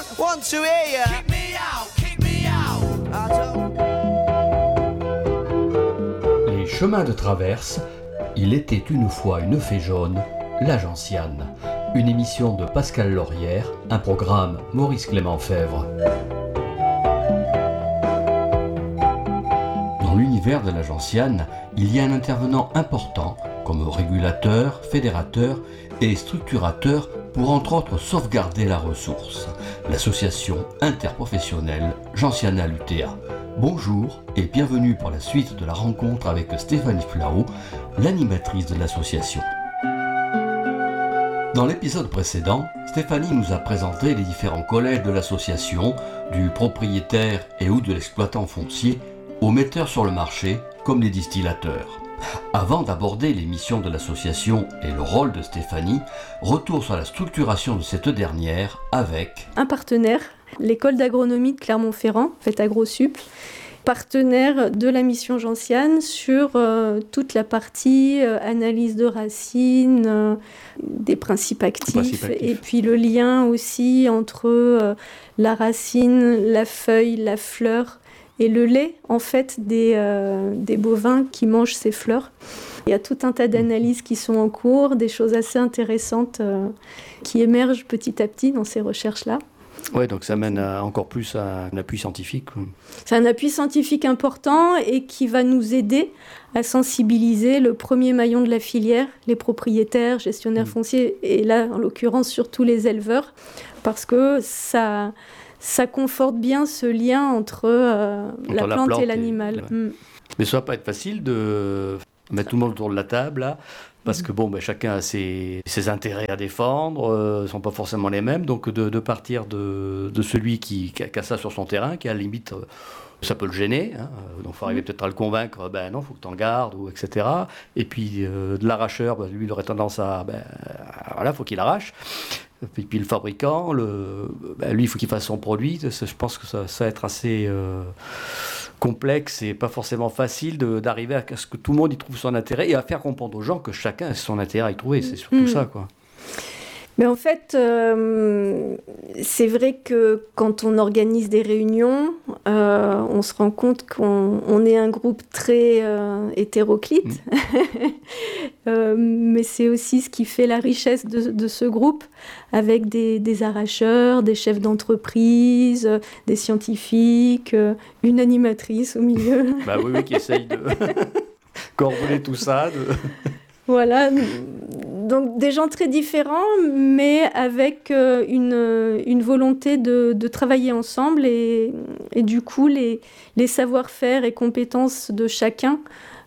Want to hear ya. Kick me out, kick me out. Les chemins de traverse, il était une fois une fée jaune, la gentiane. Une émission de Pascal Laurière, un programme Maurice Clément Fèvre. Dans l'univers de la gentiane, il y a un intervenant important comme régulateur, fédérateur et structurateur pour entre autres sauvegarder la ressource, l'association interprofessionnelle Gentiana Lutea. Bonjour et bienvenue pour la suite de la rencontre avec Stéphanie Flao, l'animatrice de l'association. Dans l'épisode précédent, Stéphanie nous a présenté les différents collèges de l'association, du propriétaire et ou de l'exploitant foncier aux metteurs sur le marché comme les distillateurs. Avant d'aborder les missions de l'association et le rôle de Stéphanie, retour sur la structuration de cette dernière avec un partenaire, l'école d'agronomie de Clermont-Ferrand, fait AgroSup, partenaire de la mission gentiane sur toute la partie analyse de racines, des principes actifs, et puis le lien aussi entre la racine, la feuille, la fleur et le lait en fait des bovins qui mangent ces fleurs. Il y a tout un tas d'analyses qui sont en cours, des choses assez intéressantes qui émergent petit à petit dans ces recherches-là. Oui, donc ça mène encore plus à un appui scientifique. C'est un appui scientifique important et qui va nous aider à sensibiliser le premier maillon de la filière, les propriétaires, gestionnaires fonciers, et là, en l'occurrence, surtout les éleveurs, parce que ça conforte bien ce lien entre la plante et l'animal. Mais ça va pas être facile de mettre tout le monde autour de la table, là, parce que chacun a ses intérêts à défendre, ne sont pas forcément les mêmes, donc de partir de celui qui a ça sur son terrain, qui à la limite, ça peut le gêner, hein, donc il faut arriver peut-être à le convaincre, non, il faut que tu en gardes, etc. Et puis de l'arracheur, lui, il aurait tendance à, il faut qu'il arrache. Et puis le fabricant, lui, il faut qu'il fasse son produit. Je pense que ça va être assez complexe et pas forcément facile d'arriver à ce que tout le monde y trouve son intérêt et à faire comprendre aux gens que chacun a son intérêt à y trouver. C'est surtout ça, quoi. Mais en fait, c'est vrai que quand on organise des réunions, on se rend compte qu'on est un groupe très hétéroclite. Mais c'est aussi ce qui fait la richesse de ce groupe, avec des arracheurs, des chefs d'entreprise, des scientifiques, une animatrice au milieu. Oui, qui essaye de coordonner tout ça. Voilà, donc des gens très différents, mais avec une volonté de travailler ensemble et du coup les savoir-faire et compétences de chacun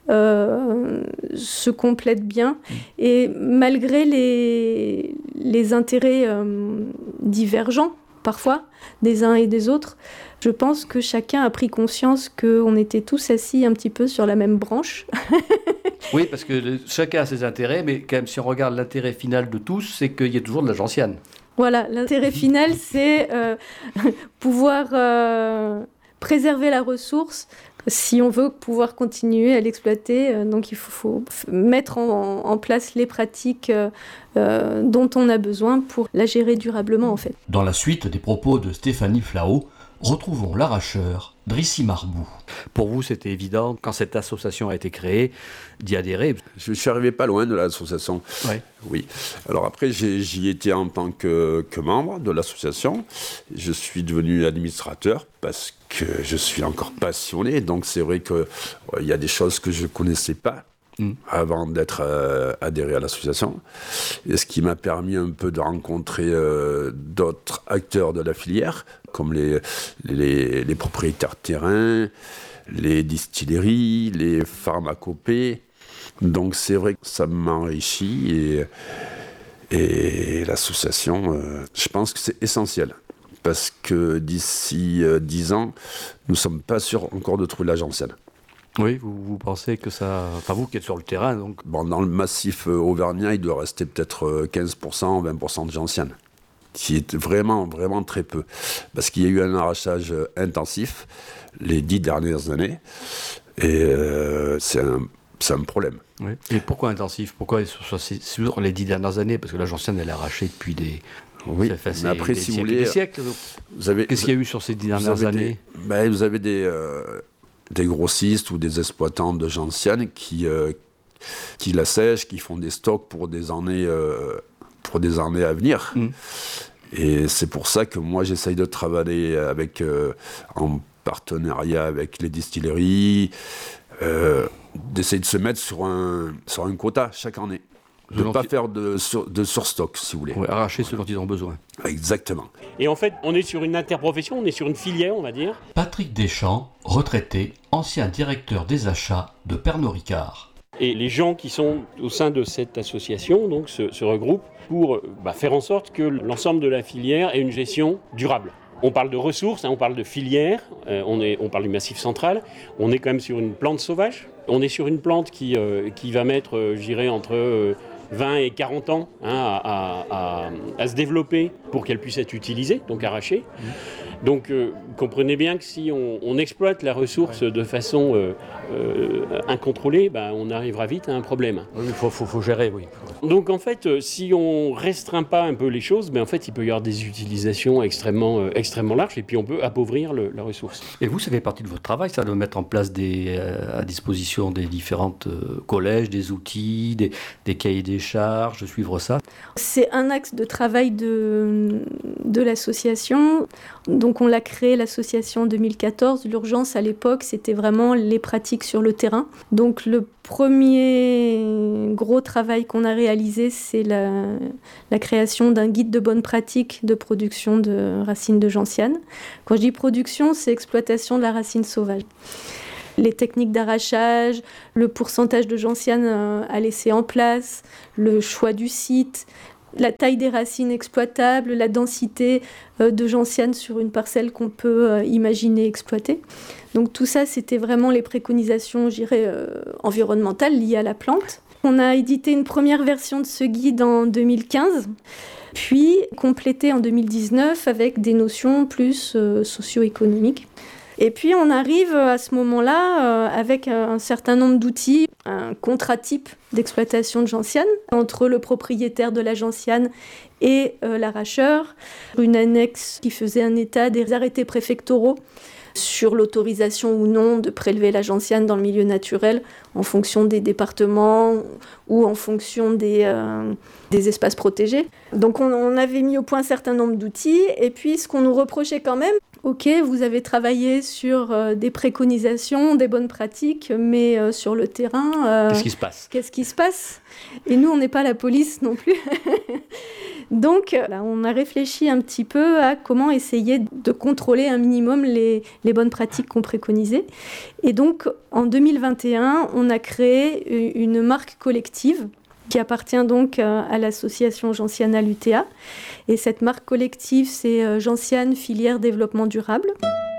se complètent bien. Et malgré les intérêts divergents, parfois, des uns et des autres, je pense que chacun a pris conscience qu'on était tous assis un petit peu sur la même branche. Oui, parce que chacun a ses intérêts, mais quand même, si on regarde l'intérêt final de tous, c'est qu'il y a toujours de la gentiane. Voilà, l'intérêt final, c'est pouvoir préserver la ressource si on veut pouvoir continuer à l'exploiter. Donc, il faut mettre en place les pratiques dont on a besoin pour la gérer durablement, en fait. Dans la suite des propos de Stéphanie Flao, retrouvons l'arracheur Drici Marbou. Pour vous, c'était évident, quand cette association a été créée, d'y adhérer. Je suis arrivé pas loin de l'association. Ouais. Oui. Alors après, j'y étais en tant que membre de l'association. Je suis devenu administrateur parce que je suis encore passionné. Donc c'est vrai qu'il y a des choses que je ne connaissais pas avant d'être adhéré à l'association. Et ce qui m'a permis un peu de rencontrer d'autres acteurs de la filière, comme les propriétaires de terrain, les distilleries, les pharmacopées. Donc c'est vrai que ça m'enrichit et l'association, je pense que c'est essentiel. Parce que d'ici 10 ans, nous ne sommes pas sûrs encore de trouver la gentiane. Oui, vous pensez que ça... Enfin, vous qui êtes sur le terrain, donc... Dans le massif auvergnat, il doit rester peut-être 15%, 20% de gentiane, qui est vraiment, vraiment très peu. Parce qu'il y a eu un arrachage intensif les 10 dernières années, et c'est un problème. Oui. Et pourquoi intensif ? Pourquoi sur les 10 dernières années ? Parce que la gentiane, elle est arrachée depuis des Oui, Ça fait mais après, des si vous siècles et voulez, des siècles. vous avez, Qu'est-ce qu'il y a eu sur ces vous dernières avez années? vous avez des grossistes ou des exploitants de gentiane qui l'assèchent, qui font des stocks pour des années à venir. Et c'est pour ça que moi, j'essaye de travailler en partenariat avec les distilleries, d'essayer de se mettre sur un quota chaque année. De ne pas faire de surstock, si vous voulez. Ouais, arracher ce dont ils ont besoin. Exactement. Et en fait, on est sur une interprofession, on est sur une filière, on va dire. Patrick Deschamps, retraité, ancien directeur des achats de Pernod Ricard. Et les gens qui sont au sein de cette association donc, se regroupent pour faire en sorte que l'ensemble de la filière ait une gestion durable. On parle de ressources, on parle de filière, on parle du Massif central, on est quand même sur une plante sauvage. On est sur une plante qui va mettre, je dirais, entre 20 et 40 ans à se développer pour qu'elle puisse être utilisée, donc arrachée. Donc comprenez bien que si on exploite la ressource de façon incontrôlée, on arrivera vite à un problème. Oui, il faut gérer, oui. Donc en fait, si on restreint pas un peu les choses, en fait, il peut y avoir des utilisations extrêmement larges et puis on peut appauvrir la ressource. Et vous, ça fait partie de votre travail, ça, de mettre en place à disposition des différentes collèges, des outils, des cahiers des charges, de suivre ça. C'est un axe de travail de l'association. Donc on l'a créé, l'association en 2014. L'urgence à l'époque, c'était vraiment les pratiques sur le terrain. Donc le premier gros travail qu'on a réalisé, c'est la création d'un guide de bonnes pratiques de production de racines de gentiane. Quand je dis production, c'est exploitation de la racine sauvage. Les techniques d'arrachage, le pourcentage de gentiane à laisser en place, le choix du site, la taille des racines exploitables, la densité de gentiane sur une parcelle qu'on peut imaginer exploiter. Donc tout ça, c'était vraiment les préconisations, je dirais, environnementales liées à la plante. On a édité une première version de ce guide en 2015, puis complété en 2019 avec des notions plus socio-économiques. Et puis on arrive à ce moment-là avec un certain nombre d'outils, un contrat type d'exploitation de gentiane entre le propriétaire de la gentiane et l'arracheur, une annexe qui faisait un état des arrêtés préfectoraux sur l'autorisation ou non de prélever la gentiane dans le milieu naturel en fonction des départements ou en fonction des espaces protégés. Donc on avait mis au point un certain nombre d'outils et puis ce qu'on nous reprochait quand même, ok, vous avez travaillé sur des préconisations, des bonnes pratiques, mais sur le terrain... Qu'est-ce qui se passe ? Et nous, on n'est pas la police non plus. Donc, là, on a réfléchi un petit peu à comment essayer de contrôler un minimum les bonnes pratiques qu'on préconisait. Et donc, en 2021, on a créé une marque collective qui appartient donc à l'association Gentiane à l'UTA. Et cette marque collective, c'est Gentiane Filière Développement Durable.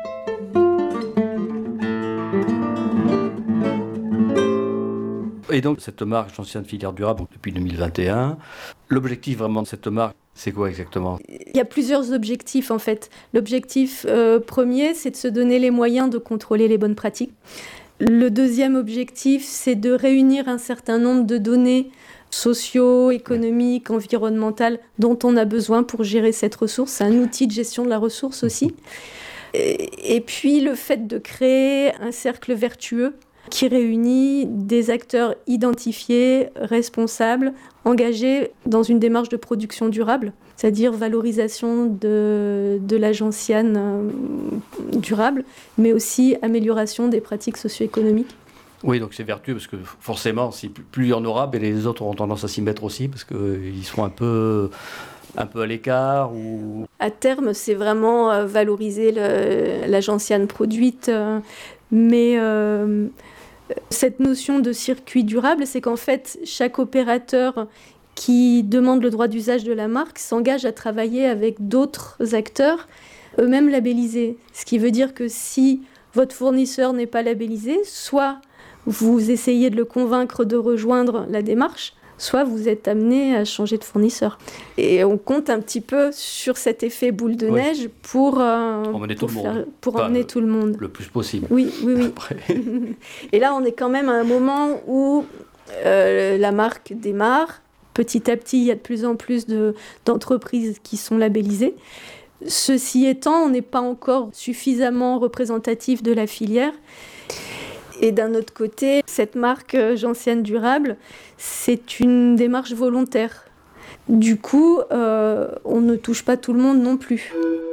Et donc, cette marque Gentiane Filière Durable, depuis 2021, l'objectif vraiment de cette marque, c'est quoi exactement ? Il y a plusieurs objectifs en fait. L'objectif premier, c'est de se donner les moyens de contrôler les bonnes pratiques. Le deuxième objectif, c'est de réunir un certain nombre de données socio-économiques, environnementales dont on a besoin pour gérer cette ressource. C'est un outil de gestion de la ressource aussi. Et puis le fait de créer un cercle vertueux qui réunit des acteurs identifiés, responsables, engagés dans une démarche de production durable, c'est-à-dire valorisation de la gentiane durable, mais aussi amélioration des pratiques socio-économiques. Oui, donc c'est vertueux parce que forcément, si plus il y en aura, les autres auront tendance à s'y mettre aussi parce qu'ils seront un peu à l'écart ou... À terme, c'est vraiment valoriser la gentiane produite, mais cette notion de circuit durable, c'est qu'en fait, chaque opérateur qui demande le droit d'usage de la marque s'engage à travailler avec d'autres acteurs, eux-mêmes labellisés. Ce qui veut dire que si votre fournisseur n'est pas labellisé, soit vous essayez de le convaincre de rejoindre la démarche, soit vous êtes amené à changer de fournisseur. Et on compte un petit peu sur cet effet boule de neige pour emmener tout le monde. Le plus possible. Oui. Après. Et là, on est quand même à un moment où la marque démarre, Petit à petit, il y a de plus en plus d'entreprises qui sont labellisées. Ceci étant, on n'est pas encore suffisamment représentatif de la filière. Et d'un autre côté, cette marque Gentiane Durable, c'est une démarche volontaire. Du coup, on ne touche pas tout le monde non plus.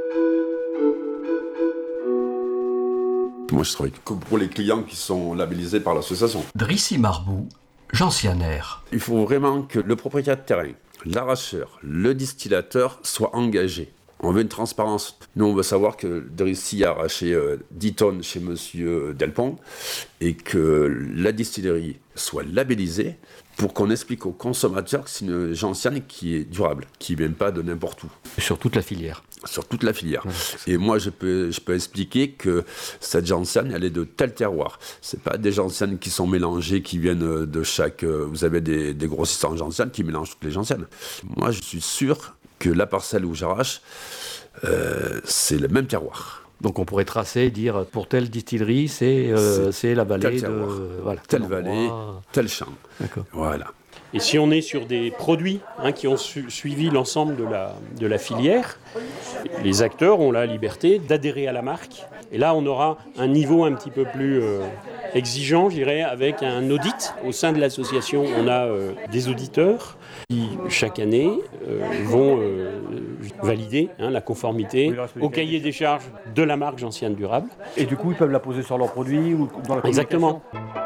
Moi, je travaille que pour les clients qui sont labellisés par l'association. Drissi Marbou, Gentianaire. Il faut vraiment que le propriétaire de terrain, l'arracheur, le distillateur soient engagés. On veut une transparence. Nous, on veut savoir que Drissi a arraché 10 tonnes chez Monsieur Delpont et que la distillerie soit labellisée pour qu'on explique aux consommateurs que c'est une gentiane qui est durable, qui ne vient pas de n'importe où. Sur toute la filière. Sur toute la filière. Et moi, je peux expliquer que cette gentiane, elle est de tel terroir. Ce n'est pas des gentianes qui sont mélangées, qui viennent de chaque... Vous avez des grossissants en gentianes qui mélangent toutes les gentianes. Moi, je suis sûr que la parcelle où j'arrache, c'est le même terroir. Donc on pourrait tracer, dire pour telle distillerie, c'est la vallée de... Voilà, telle vallée, tel champ. D'accord. Voilà. Et si on est sur des produits qui ont suivi l'ensemble de la filière, les acteurs ont la liberté d'adhérer à la marque. Et là, on aura un niveau un petit peu plus exigeant, je dirais, avec un audit. Au sein de l'association, on a des auditeurs qui, chaque année, vont valider la conformité au cahier des charges de la marque Gentiane Durable. Et du coup, ils peuvent la poser sur leurs produits ou dans la communication. Exactement.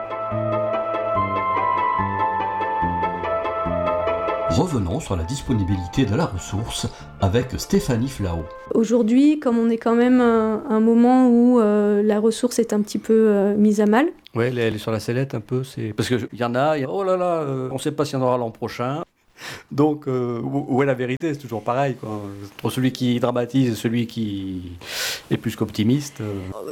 Revenons sur la disponibilité de la ressource avec Stéphanie Flao. Aujourd'hui, comme on est quand même un moment où la ressource est un petit peu mise à mal. Oui, elle est sur la sellette un peu. Parce qu'il y en a, oh là là, on ne sait pas s'il y en aura l'an prochain. Donc, où est la vérité? C'est toujours pareil, quoi. Entre celui qui dramatise et celui qui est plus qu'optimiste.